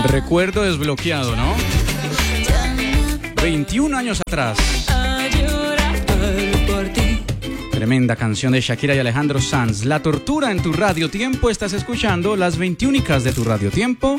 Recuerdo desbloqueado, ¿no? 21 años atrás. Tremenda canción de Shakira y Alejandro Sanz. La tortura en tu Radio Tiempo. Estás escuchando las 21 de tu Radio Tiempo.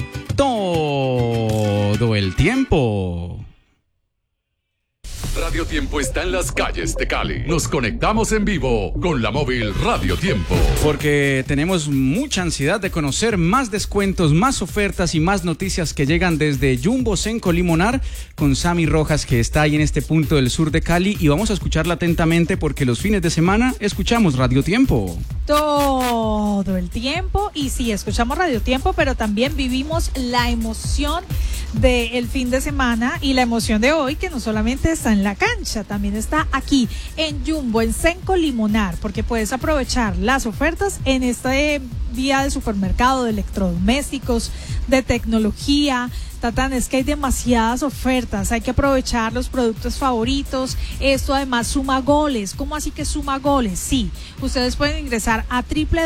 Todo el tiempo. Radio Tiempo está en las calles de Cali. Nos conectamos en vivo con la móvil Radio Tiempo. Porque tenemos mucha ansiedad de conocer más descuentos, más ofertas y más noticias que llegan desde Jumbo Senco Limonar con Sammy Rojas, que está ahí en este punto del sur de Cali, y vamos a escucharla atentamente porque los fines de semana escuchamos Radio Tiempo. Todo el tiempo, y sí, escuchamos Radio Tiempo, pero también vivimos la emoción del fin de semana y la emoción de hoy, que no solamente está en la cancha, también está aquí en Jumbo, en Senco Limonar, porque puedes aprovechar las ofertas en este día de supermercado, de electrodomésticos, de tecnología. Tatán, es que hay demasiadas ofertas, hay que aprovechar los productos favoritos. Esto además suma goles. ¿Cómo así que suma goles? Sí, ustedes pueden ingresar a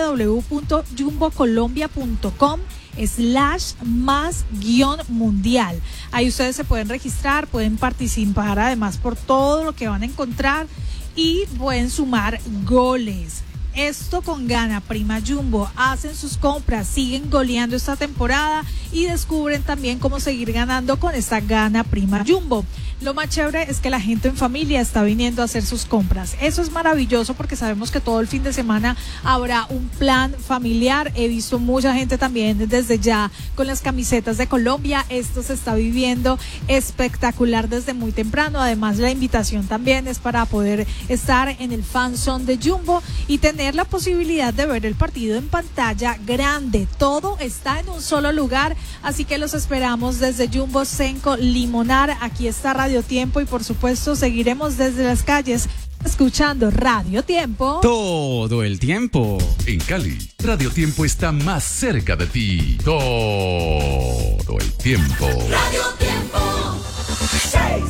www.jumbocolombia.com/más-mundial. Ahí ustedes se pueden registrar, pueden participar además por todo lo que van a encontrar y pueden sumar goles. Esto con Gana Prima Jumbo. Hacen sus compras, siguen goleando esta temporada y descubren también cómo seguir ganando con esta Gana Prima Jumbo. Lo más chévere es que la gente en familia está viniendo a hacer sus compras. Eso es maravilloso porque sabemos que todo el fin de semana habrá un plan familiar. He visto mucha gente también desde ya con las camisetas de Colombia. Esto se está viviendo espectacular desde muy temprano. Además, la invitación también es para poder estar en el Fan Zone de Jumbo y tener la posibilidad de ver el partido en pantalla grande. Todo está en un solo lugar, así que los esperamos desde Jumbo Senco Limonar. Aquí está Radio Tiempo y por supuesto seguiremos desde las calles escuchando Radio Tiempo todo el tiempo. En Cali, Radio Tiempo está más cerca de ti todo el tiempo. Radio Tiempo 6,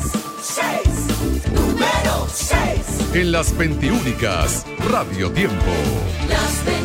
número 6. En las 21, Radio Tiempo. Las 21.